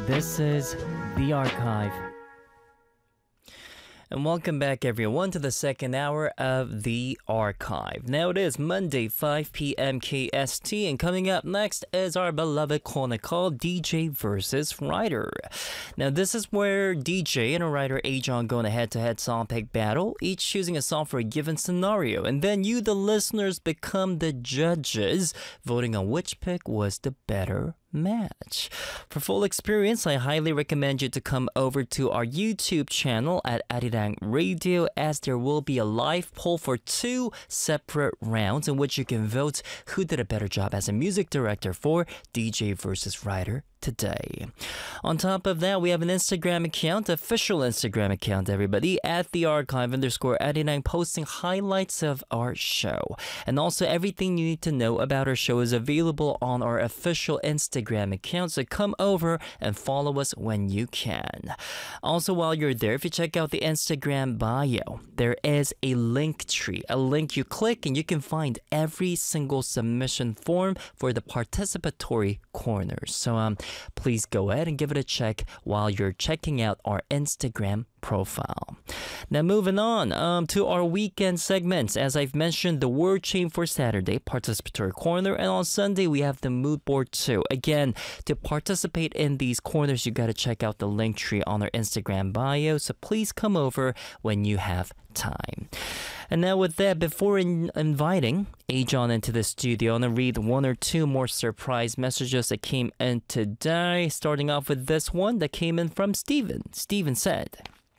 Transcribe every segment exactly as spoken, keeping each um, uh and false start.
This is The Archive. And welcome back, everyone, to the second hour of The Archive. Now it is Monday, five p.m. K S T, and coming up next is our beloved corner called D J versus Writer. Now this is where D J and a writer Ajon go in a head-to-head song pick battle, each choosing a song for a given scenario, and then you, the listeners, become the judges, voting on which pick was the better match. For full experience, I highly recommend you to come over to our YouTube channel at Arirang Radio, as there will be a live poll for two separate rounds in which you can vote who did a better job as a music director for D J versus Writer today. On top of that, we have an Instagram account, official Instagram account, everybody, at the archive underscore Arirang, posting highlights of our show. And also everything you need to know about our show is available on our official Instagram account, so come over and follow us when you can. Also, while you're there, if you check out the Instagram bio, there is a link tree, a link you click and you can find every single submission form for the participatory corners. So um please go ahead and give it a check while you're checking out our Instagram profile. Now moving on um, to our weekend segments. As I've mentioned, the word chain for Saturday, participatory corner, and on Sunday we have the mood board too. Again, to participate in these corners, you got to check out the link tree on our Instagram bio, so please come over when you have time. And now with that, before in inviting Ajon into the studio, I'm going to read one or two more surprise messages that came in today, starting off with this one that came in from Steven. Steven said,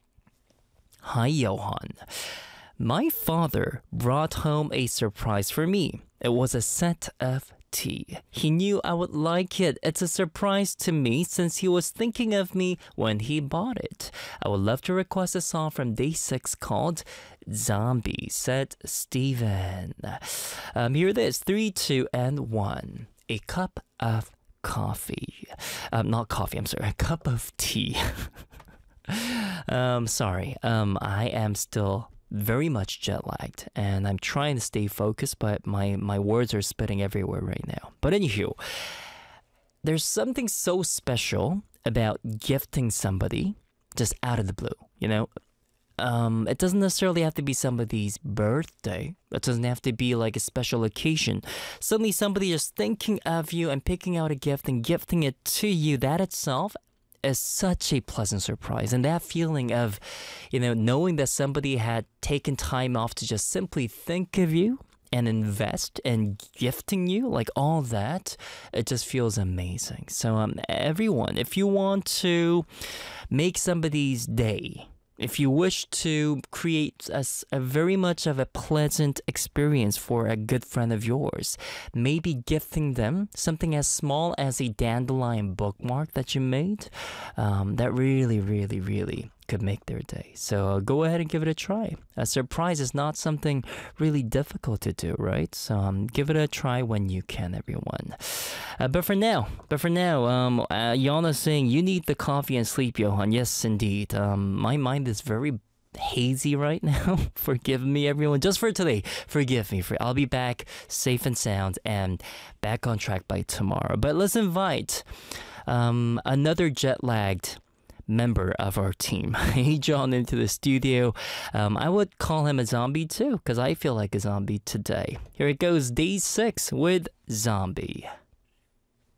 "Hi Johan, my father brought home a surprise for me. It was a set of tea. He knew I would like it. It's a surprise to me since he was thinking of me when he bought it. I would love to request a song from Day six called Zombie," said Steven. Um, here it is, three, two, and one. A cup of coffee. Um, not coffee, I'm sorry, a cup of tea. um, sorry, um, I am still very much jet lagged and I'm trying to stay focused, but my, my words are spitting everywhere right now. But anywho, there's something so special about gifting somebody just out of the blue, you know? Um, it doesn't necessarily have to be somebody's birthday. It doesn't have to be like a special occasion. Suddenly somebody is thinking of you and picking out a gift and gifting it to you. That itself is such a pleasant surprise. And that feeling of, you know, knowing that somebody had taken time off to just simply think of you and invest in gifting you, like all that, it just feels amazing. So um, everyone, if you want to make somebody's day, if you wish to create a, a very much of a pleasant experience for a good friend of yours, maybe gifting them something as small as a dandelion bookmark that you made, um, that really, really, really could make their day. So uh, go ahead and give it a try. A surprise is not something really difficult to do, right? So um, give it a try when you can, everyone. Uh, but for now, but for now, um, uh, Yana's saying you need the coffee and sleep, Johan. Yes, indeed. Um, my mind is very hazy right now. Forgive me, everyone. Just for today, forgive me. For I'll be back safe and sound and back on track by tomorrow. But let's invite um, another jet-lagged member of our team, Ajon, into the studio. Um, I would call him a zombie too, because I feel like a zombie today. Here it goes, Day six with Zombie.